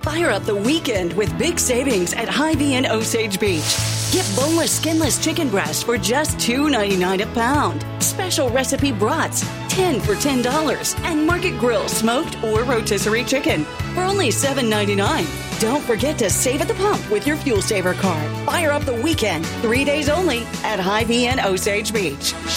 Fire up the weekend with big savings at Hy-Vee in Osage Beach. Get boneless, skinless chicken breasts for just $2.99 a pound. Special recipe brats, 10 for $10. And Market Grill smoked or rotisserie chicken for only $7.99. Don't forget to save at the pump with your Fuel Saver card. Fire up the weekend, 3 days only at Hy-Vee in Osage Beach.